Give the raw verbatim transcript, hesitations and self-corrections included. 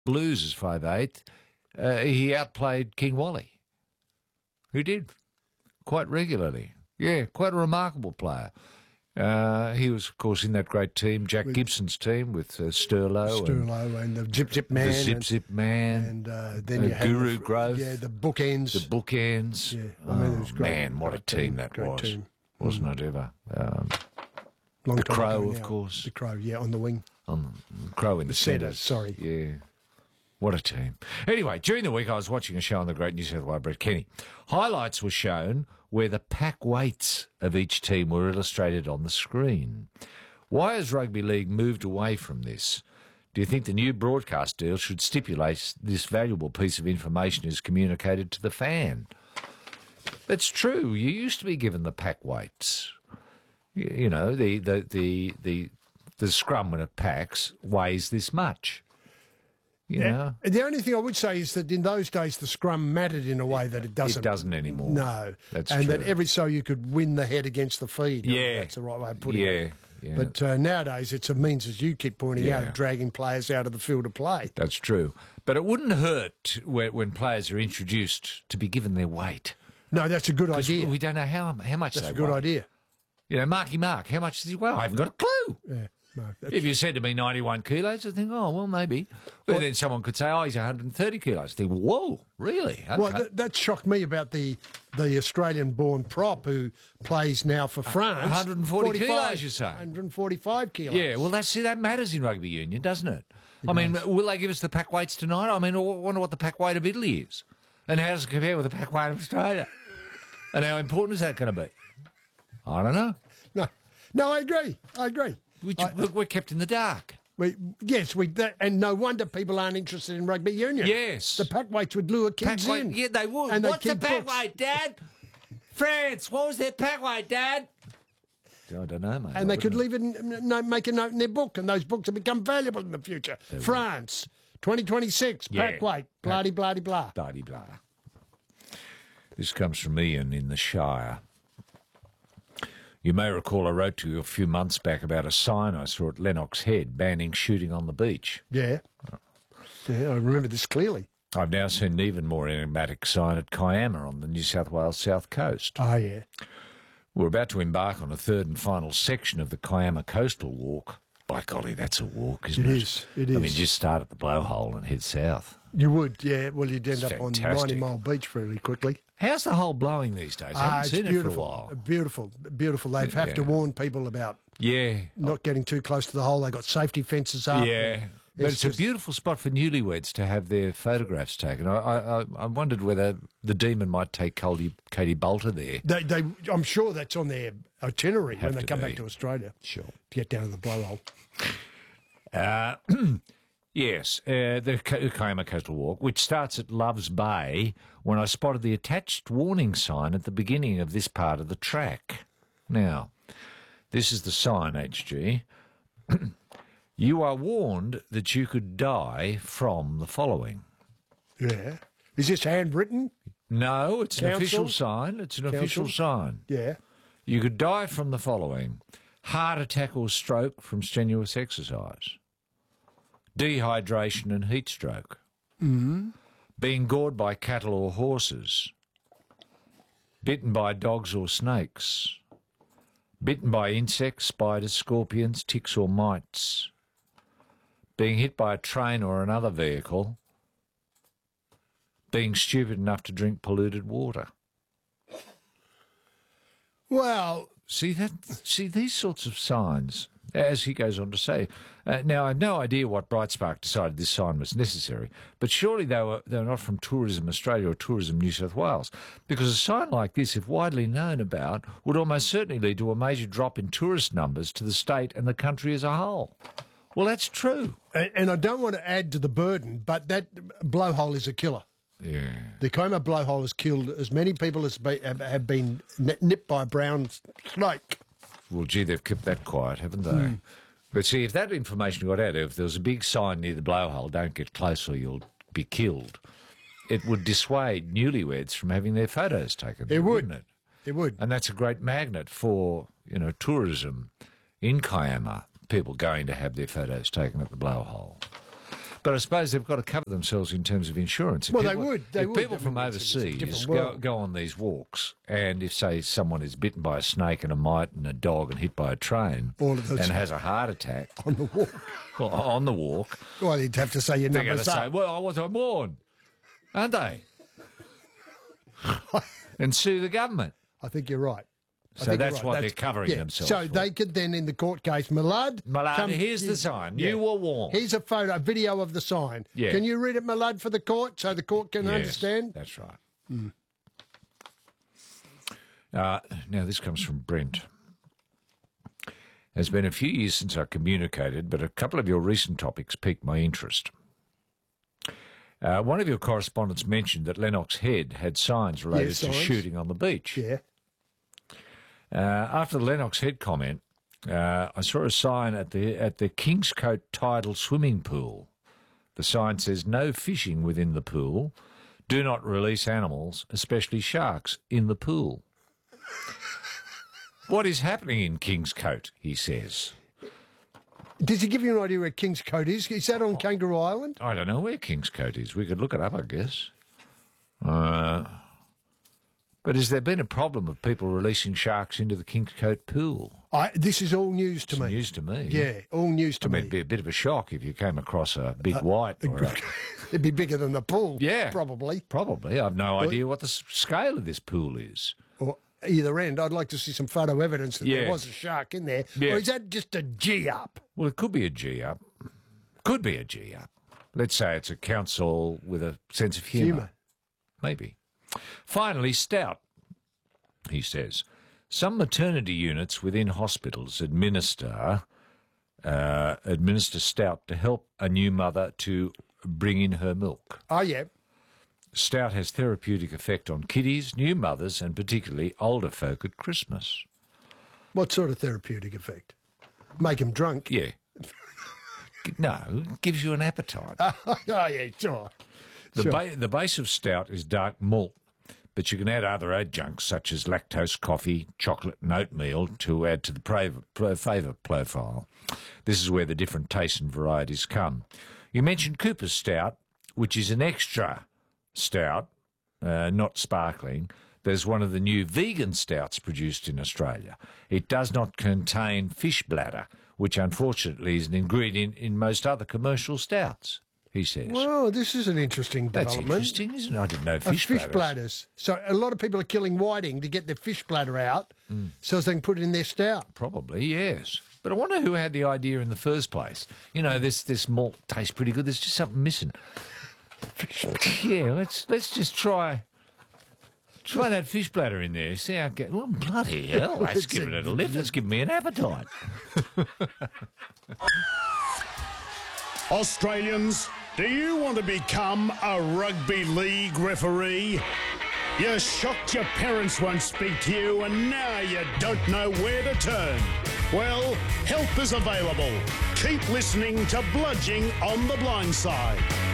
Blues as five eight, uh, he outplayed King Wally. He did, quite regularly. Yeah, quite a remarkable player. Uh, he was, of course, in that great team, Jack with Gibson's team, with uh, Sterlo. Sterlo and, and the Zip Zip Man. The Zip and, Zip Man. And uh, then uh, you had Guru the, Growth. Yeah, the Bookends. The Bookends. Yeah, I I mean, oh, it was great. Man, what great a team, team that great was. Team. Wasn't mm. it ever? Um, Long the time Crow, ago of now. course. The Crow, yeah, on the wing. On the Crow in the, the centre, centre. sorry. Yeah. What a team. Anyway, during the week I was watching a show on the Great New South Wales, Brett Kenny. Highlights were shown where the pack weights of each team were illustrated on the screen. Why has Rugby League moved away from this? Do you think the new broadcast deal should stipulate this valuable piece of information is communicated to the fan? That's true. You used to be given the pack weights. You, you know, the, the, the, the, the scrum when it packs weighs this much. You know? The only thing I would say is that in those days the scrum mattered in a way that it doesn't. It doesn't anymore. No. That's and true. that every so you could win the head against the feed. Yeah. That's the right way of putting yeah. it. Yeah. But uh, nowadays it's a means, as you keep pointing Yeah. out, of dragging players out of the field of play. That's true. But it wouldn't hurt when, when players are introduced to be given their weight. No, that's a good idea. We don't know how, how much That's they a good weigh. idea. You know, Marky Mark, how much does he weigh? I haven't got a clue. Yeah. No, if you said to me ninety-one kilos, I think, oh, well, maybe. But well, then someone could say, oh, he's one hundred thirty kilos. I think, whoa, really? Okay. Well, that, that shocked me about the the Australian-born prop who plays now for France. one hundred forty kilos, you say? one hundred forty-five kilos. Yeah, well, that's, see, that matters in rugby union, doesn't it? it I mean, does. will they give us the pack weights tonight? I mean, I wonder what the pack weight of Italy is. And how does it compare with the pack weight of Australia? And how important is that going to be? I don't know. No, no, I agree. I agree. We, I, we're kept in the dark. We, yes, we that, and no wonder people aren't interested in rugby union. Yes. The pack weights would lure kids pack in. Weight, yeah, they would. And What's the keep pack books. weight, Dad? France, what was their pack weight, Dad? I don't know, mate. And they could leave it, in, no, make a note in their book, and those books will become valuable in the future. They France, twenty twenty-six, yeah. pack weight, bloody, bloody, blah. Bloody, blah. This comes from Ian in the Shire. You may recall I wrote to you a few months back about a sign I saw at Lennox Head banning shooting on the beach. Yeah. Yeah, I remember this clearly. I've now seen an even more enigmatic sign at Kiama on the New South Wales south coast. Oh, yeah. We're about to embark on a third and final section of the Kiama Coastal Walk. By golly, that's a walk, isn't it? It is, it is. I mean, just start at the blowhole and head south. You would, yeah. Well, you'd end It's up on fantastic. ninety mile Beach fairly quickly. How's the hole blowing these days? I Ah, haven't it's seen beautiful. it for a while. Beautiful, beautiful. They've have to Yeah. warn people about Yeah. not getting too close to the hole. They've got safety fences up. Yeah. But It's it's, just- a beautiful spot for newlyweds to have their photographs taken. I, I, I wondered whether the Demon might take Katie, Katie Bolter there. They, they, I'm sure that's on their itinerary Have when they to come be. back to Australia. Sure. To get down to the blowhole. Uh, yes, uh, the Ki- Kiama Coastal Walk, which starts at Love's Bay, when I spotted the attached warning sign at the beginning of this part of the track. Now, this is the sign, H G. You are warned that you could die from the following. Yeah. Is this handwritten? No, it's an Council? official sign. It's an official Council? sign. Yeah. You could die from the following. Heart attack or stroke from strenuous exercise. Dehydration and heat stroke. Mm-hmm. Being gored by cattle or horses. Bitten by dogs or snakes. Bitten by insects, spiders, scorpions, ticks or mites. Being hit by a train or another vehicle. Being stupid enough to drink polluted water. Well, See that? See these sorts of signs, as he goes on to say. Uh, now, I have no idea what Brightspark decided this sign was necessary, but surely they were they were not from Tourism Australia or Tourism New South Wales, because a sign like this, if widely known about, would almost certainly lead to a major drop in tourist numbers to the state and the country as a whole. Well, that's true. and, and I don't want to add to the burden, but that blowhole is a killer. Yeah. The Como blowhole has killed as many people as be, have, have been n- nipped by a brown snake. Well, gee, they've kept that quiet, haven't they? Mm. But see, if that information got out, if there was a big sign near the blowhole, don't get close or you'll be killed, it would dissuade newlyweds from having their photos taken. It would. Wouldn't it? It would. And that's a great magnet for, you know, tourism in Kiama, people going to have their photos taken at the blowhole. But I suppose they've got to cover themselves in terms of insurance. If Well, they people- would, they if would. people I from mean, it's- it's a overseas different go, world. go on these walks, and if, say, someone is bitten by a snake and a mite and a dog and hit by a train All of those- and has a heart attack On the walk. well, on the walk, Well, you'd have to say your they're going to numbers say, up. well, I wasn't born, aren't they? And sue the government. I think you're right. I So think you're that's right. what they're covering yeah. themselves So for. they could then, in the court case, Malud. Malad, come- here's the sign. You were warned. Here's a photo, a video of the sign. Yeah. Can you read it, Malud, for the court so the court can Yes, understand? That's right. Uh, now, this comes from Brent. It's been a few years since I communicated, but a couple of your recent topics piqued my interest. Uh, one of your correspondents mentioned that Lennox Head had signs related Yes, to signs. shooting on the beach. Yeah. Uh, after the Lennox Head comment, uh, I saw a sign at the at the Kingscote Tidal Swimming Pool. The sign says, no fishing within the pool. Do not release animals, especially sharks, in the pool. What is happening in Kingscote, he says. Does he give you an idea where Kingscote is? Is that on Kangaroo Island? I don't know where Kingscote is. We could look it up, I guess. Uh, but has there been a problem of people releasing sharks into the Kingscote pool? I, this is all news to It's me. news to me. Yeah, all news to I mean, me. it'd be a bit of a shock if you came across a big white. Or a, It'd be bigger than the pool. Yeah. Probably. probably. I've no idea what the s- scale of this pool is. Or either end. I'd like to see some photo evidence that Yeah. there was a shark in there. Yeah. Or is that just a G up? Well, it could be a G up. Could be a G up. Let's say it's a council with a sense of humour. Humour. Maybe. Finally, stout, he says. Some maternity units within hospitals administer uh, administer stout to help a new mother to bring in her milk. Oh, yeah. Stout has therapeutic effect on kiddies, new mothers, and particularly older folk at Christmas. What sort of therapeutic effect? Make them drunk? Yeah. No, it gives you an appetite. oh, yeah, sure. The, Sure. ba- the base of stout is dark malt, but you can add other adjuncts such as lactose coffee, chocolate and oatmeal to add to the pra- pra- flavour profile. This is where the different tastes and varieties come. You mentioned Cooper's Stout, which is an extra stout, uh, not sparkling. There's one of the new vegan stouts produced in Australia. It does not contain fish bladder, which unfortunately is an ingredient in most other commercial stouts, he says. Well, this is an interesting That's development. interesting, isn't it? I didn't know Uh, fish, fish bladders. bladders. So a lot of people are killing whiting to get their fish bladder out so as they can put it in their stout. Probably, yes. But I wonder who had the idea in the first place. You know, this this malt tastes pretty good. There's just something missing. Yeah, let's let's just try try that fish bladder in there. See how it goes. Oh, bloody hell! That's It's giving a- it a lift. That's giving me an appetite. Australians, do you want to become a rugby league referee? You're shocked your parents won't speak to you and now you don't know where to turn. Well, help is available. Keep listening to Bludging on the Blind Side.